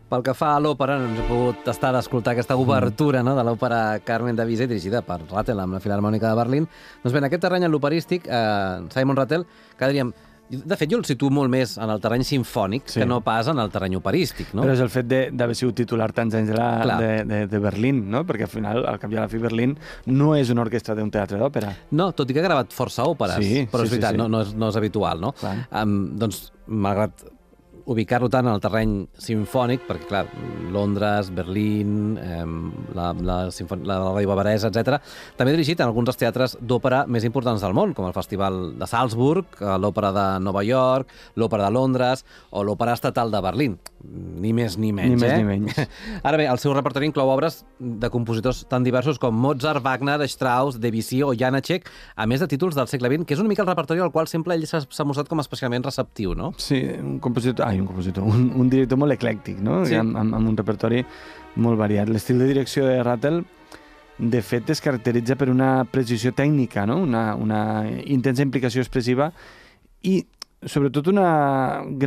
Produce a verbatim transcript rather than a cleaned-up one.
Pel que fa a l'òpera, no ens he pogut tastar d'escoltar aquesta obertura no, de l'òpera Carmen de Bizet, dirigida per Rattle amb la Filharmònica de Berlín. Doncs bé, en aquest terreny, en l'operístic, eh, Simon Rattle, que diríem... De fet, jo el situo molt més en el terreny simfònic sí. que no pas en el terreny operístic, no? Però és el fet d'haver sigut titular tants anys de, la, de, de, de Berlín, no? Perquè al final, al cap i a la fi, Berlín no és una orquestra d'un teatre d'òpera. No, tot i que ha gravat força òperes, sí, però és sí, veritat, sí, sí. No, no, és, no és habitual, no? Um, doncs, malgrat ubicar-lo tant en el terreny simfònic, perquè, clar, Londres, Berlín, eh, la, la, la Ràdio Bavaresa, etcètera, també ha dirigit en alguns dels teatres d'òpera més importants del món, com el Festival de Salzburg, l'Òpera de Nova York, l'Òpera de Londres o l'Òpera Estatal de Berlín. Ni més ni menys, ni eh? Més, ni menys. Ara bé, el seu repertori inclou obres de compositors tan diversos com Mozart, Wagner, Strauss, Debussy o Janacek, a més de títols del segle vint, que és una mica el repertori al qual sempre ell s'ha mostrat com especialment receptiu, no? Sí, un compositor... Ai, un compositor, un, un director molt eclèctic, no? Sí. Amb, amb, amb un repertori molt variat. L'estil de direcció de Rattle, de fet, es caracteritza per una precisió tècnica, no? Una, una intensa implicació expressiva i, sobretot, una